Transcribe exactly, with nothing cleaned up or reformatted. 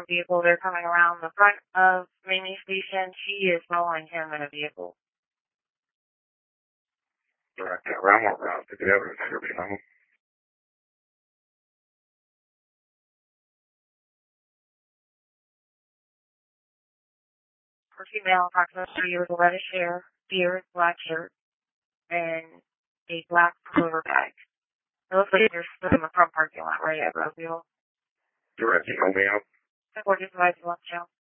vehicle. They're coming around the front of Mamie Station. She is following him in a vehicle. Direct that round what route to the evidence here behind. For female, approximately three years, a reddish hair, beard, black shirt, and a black pullover bag. It looks like you're still in the front parking lot, right, at Rosehill? Direct you me out. Or just advise you want to jump.